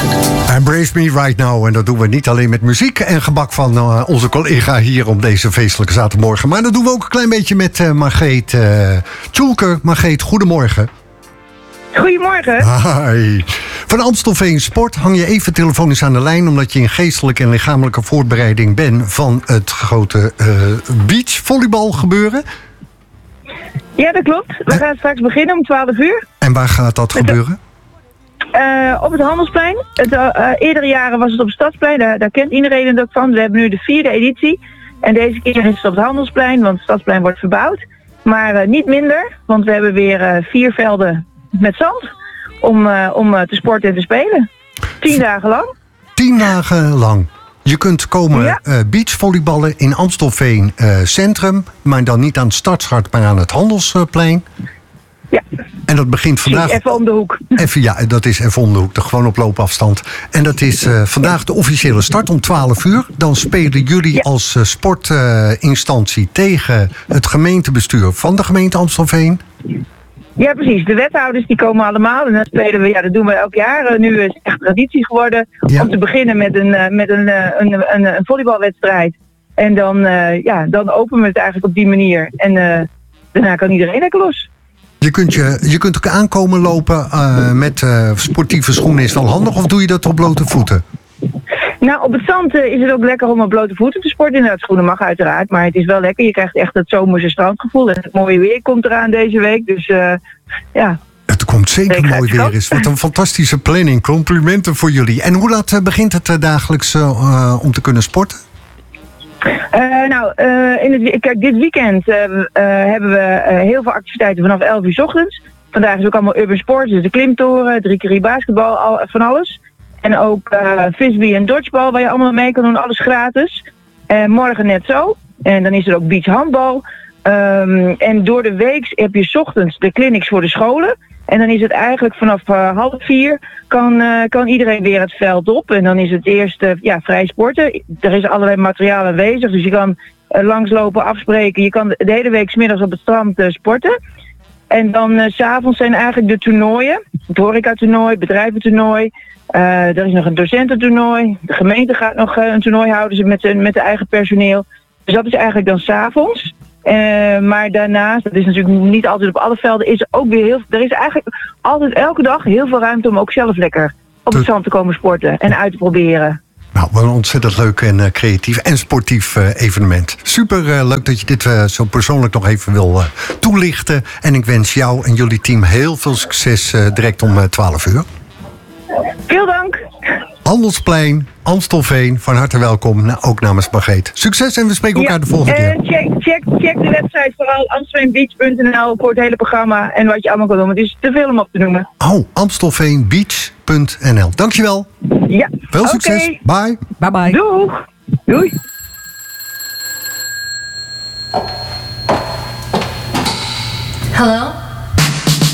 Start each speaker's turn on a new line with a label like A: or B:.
A: Embrace Me Right Now. En dat doen we niet alleen met muziek en gebak van onze collega hier op deze feestelijke zaterdagmorgen. Maar dat doen we ook een klein beetje met Margreet Tjoelker. Margreet, goedemorgen.
B: Goedemorgen.
A: Hi. Van Amstelveen Sport hang je even telefonisch aan de lijn, omdat je in geestelijke en lichamelijke voorbereiding bent van het grote beachvolleybal gebeuren.
B: Ja, dat klopt. We gaan straks beginnen om 12 uur.
A: En waar gaat dat gebeuren?
B: Op het Handelsplein. Eerdere jaren was het op het Stadsplein. Daar kent iedereen het ook van. We hebben nu de 4e editie. En deze keer is het op het Handelsplein, want het Stadsplein wordt verbouwd. Maar niet minder, want we hebben weer 4 velden met zand om te sporten en te spelen. 10 dagen lang. 10 dagen lang.
A: Je kunt komen beachvolleyballen in Amstelveen Centrum, maar dan niet aan het Stadshart, maar aan het Handelsplein.
B: Ja.
A: En dat begint vandaag.
B: Even om de hoek.
A: Ja, dat is even om de hoek, gewoon op loopafstand. En dat is vandaag de officiële start om 12 uur. Dan spelen jullie als sportinstantie tegen het gemeentebestuur van de gemeente Amstelveen.
B: Ja, precies. De wethouders die komen allemaal. En dan spelen we, dat doen we elk jaar. Nu is het echt traditie geworden om te beginnen met een volleybalwedstrijd. En dan openen we het eigenlijk op die manier. En daarna kan iedereen lekker los.
A: Je kunt ook aankomen lopen met sportieve schoenen, is wel handig, of doe je dat op blote voeten?
B: Nou, op het zand is het ook lekker om op blote voeten te sporten. Inderdaad, schoenen mag uiteraard, maar het is wel lekker. Je krijgt echt het zomerse strandgevoel. En het mooie weer komt eraan deze week, dus ja.
A: Het komt zeker mooi weer is. Wat een fantastische planning. Complimenten voor jullie. En hoe laat begint het dagelijks om te kunnen sporten?
B: Kijk, dit weekend hebben we heel veel activiteiten vanaf 11 uur 's ochtends. Vandaag is ook allemaal urban sports, dus de klimtoren, 3 keer basketbal, van alles. En ook frisbee en dodgeball, waar je allemaal mee kan doen, alles gratis. Morgen net zo. En dan is er ook beachhandbal. En door de week heb je 's ochtends de clinics voor de scholen. En dan is het eigenlijk vanaf 3:30 kan iedereen weer het veld op. En dan is het eerst vrij sporten. Er is allerlei materiaal aanwezig, dus je kan langslopen, afspreken. Je kan de hele week 's middags op het strand sporten. En dan 's avonds zijn eigenlijk de toernooien. Het horecatoernooi, bedrijventoernooi. Er is nog een docententoernooi. De gemeente gaat nog een toernooi houden met de eigen personeel. Dus dat is eigenlijk dan 's avonds. Maar daarnaast, dat is natuurlijk niet altijd op alle velden, is er ook weer er is eigenlijk altijd elke dag heel veel ruimte om ook zelf lekker op het zand te komen sporten en uit te proberen.
A: Nou, wat een ontzettend leuk en creatief en sportief evenement. Super leuk dat je dit zo persoonlijk nog even wil toelichten. En ik wens jou en jullie team heel veel succes direct om 12 uur.
B: Veel dank.
A: Handelsplein, Amstelveen, van harte welkom, ook namens Margreet. Succes en we spreken elkaar de volgende keer.
B: Check de website vooral, amstelveenbeach.nl, voor het hele programma en wat je allemaal kan doen. Het is te veel om op te noemen.
A: Oh, amstelveenbeach.nl. Dankjewel.
B: Ja.
A: Veel succes. Bye.
C: Bye bye.
B: Doeg. Doei.
D: Hello?